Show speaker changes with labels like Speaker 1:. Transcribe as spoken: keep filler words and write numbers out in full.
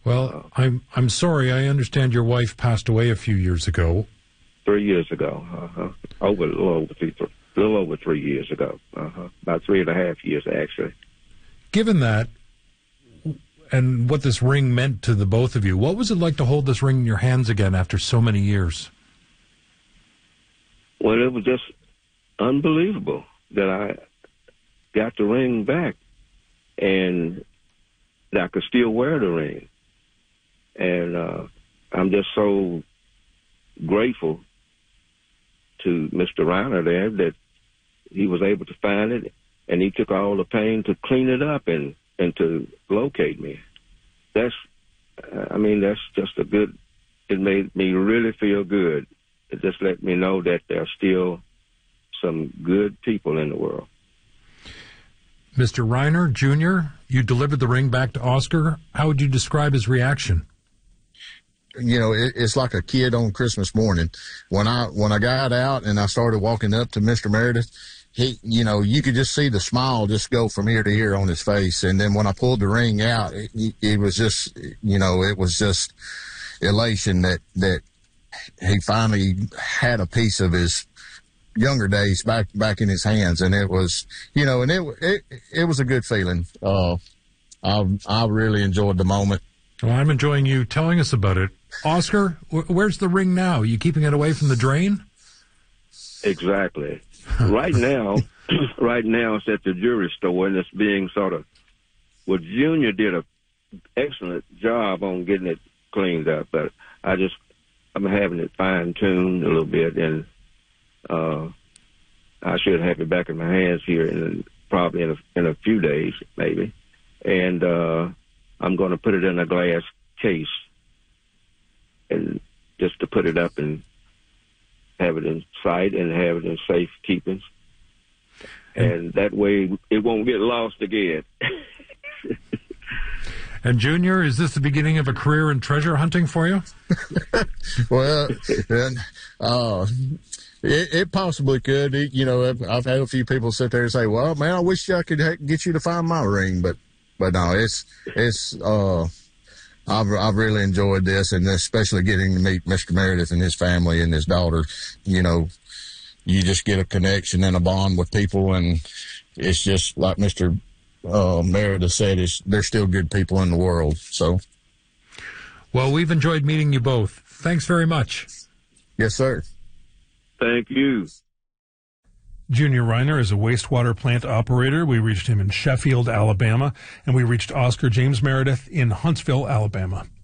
Speaker 1: Well, I'm I'm sorry. I understand your wife passed away a few years ago.
Speaker 2: Three years ago, uh-huh. Over a little over three, a little over three years ago, uh-huh. About three and a half years actually.
Speaker 1: Given that, and what this ring meant to the both of you, what was it like to hold this ring in your hands again after so many years?
Speaker 2: Well, it was just unbelievable that I got the ring back and that I could still wear the ring. And uh, I'm just so grateful to Mister Reiner there that he was able to find it, and he took all the pain to clean it up and, and to locate me. That's, I mean, that's just a good, it made me really feel good. It just let me know that there are still some good people in the world.
Speaker 1: Mister Reiner, Junior, you delivered the ring back to Oscar. How would you describe his reaction?
Speaker 3: You know, it, it's like a kid on Christmas morning. When I when I got out and I started walking up to Mister Meredith, he, you know, you could just see the smile just go from ear to ear on his face. And then when I pulled the ring out, it, it was just, you know, it was just elation that that he finally had a piece of his younger days back back in his hands. And it was, you know, and it it it was a good feeling. Uh, I I really enjoyed the moment.
Speaker 1: Well, I'm enjoying you telling us about it. Oscar, where's the ring now? Are you keeping it away from the drain?
Speaker 2: Exactly. Right now, right now it's at the jewelry store, and it's being sort of, well, Junior did an excellent job on getting it cleaned up, but I just, I'm having it fine-tuned a little bit, and uh, I should have it back in my hands here in probably in a, in a few days, maybe. And uh, I'm going to put it in a glass case, and just to put it up and have it in sight and have it in safe keeping. And that way it won't get lost again.
Speaker 1: And Junior, is this the beginning of a career in treasure hunting for you?
Speaker 3: Well, uh, it, it possibly could. It, you know, I've, I've had a few people sit there and say, well, man, I wish I could ha- get you to find my ring. But, but no, it's, it's, uh, I've I've really enjoyed this, and especially getting to meet Mister Meredith and his family and his daughter. You know, you just get a connection and a bond with people, and it's just like Mister Uh, Meredith said, it's, there's still good people in the world. So,
Speaker 1: well, we've enjoyed meeting you both. Thanks very much.
Speaker 3: Yes, sir.
Speaker 2: Thank you.
Speaker 1: Junior Reiner is a wastewater plant operator. We reached him in Sheffield, Alabama, and we reached Oscar James Meredith in Huntsville, Alabama.